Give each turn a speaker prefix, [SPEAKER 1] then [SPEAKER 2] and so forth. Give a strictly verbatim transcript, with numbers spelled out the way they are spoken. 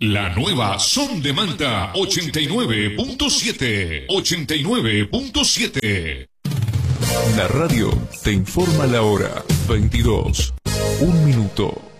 [SPEAKER 1] La nueva Son de Manta ochenta y nueve punto siete. ochenta y nueve punto siete.
[SPEAKER 2] La radio te informa la hora. veintidós. Un minuto.